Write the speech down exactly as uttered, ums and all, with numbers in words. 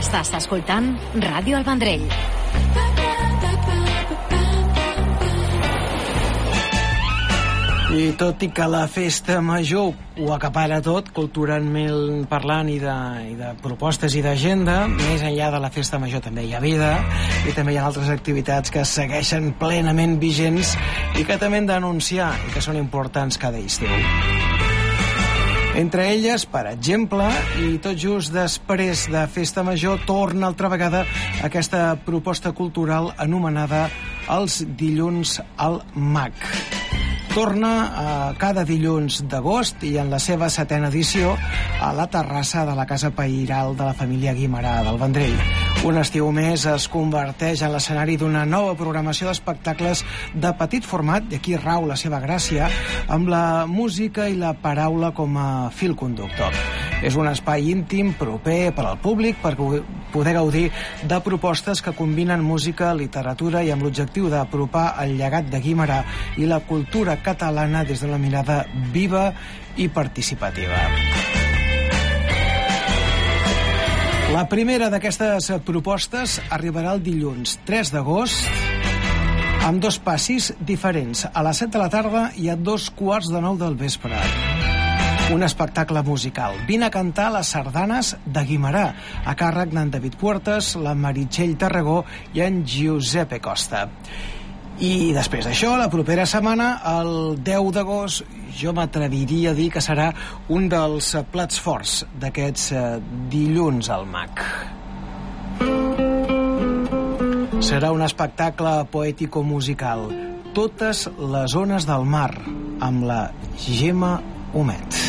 Estàs escoltant Ràdio El Vendrell. I tot i que la festa major ho acapara tot, culturalment parlant, i de, i de propostes i d'agenda, més enllà de la festa major també hi ha vida, i també hi ha altres activitats que segueixen plenament vigents i que també hem d'anunciar i que són importants cada estiu. Entre elles, per exemple, i tot just després de Festa Major, torna altra vegada aquesta proposta cultural anomenada Els Dilluns al M A C. Torna eh, cada dilluns d'agost i en la seva setena edició a la terrassa de la Casa Pairal de la família Guimerà del Vendrell. Un estiu més es converteix en l'escenari d'una nova programació d'espectacles de petit format, i aquí rau la seva gràcia, amb la música i la paraula com a fil conductor. És un espai íntim, proper per al públic, per poder gaudir de propostes que combinen música, literatura i amb l'objectiu d'apropar el llegat de Guimerà i la cultura catalana des d'una mirada viva i participativa. La primera d'aquestes propostes arribarà el dilluns tres d'agost amb dos passis diferents, a les set de la tarda i a dos quarts de nou del vespre. Un espectacle musical. Vine a cantar les sardanes de Guimerà, a càrrec d'en David Puertas, la Meritxell Tarragó i en Giuseppe Costa. I després d'això, la propera setmana, el deu d'agost, jo m'atreviria a dir que serà un dels plats forts d'aquests dilluns al M A C. Serà un espectacle poètico-musical. Totes les ones del mar, amb la Gemma Humet.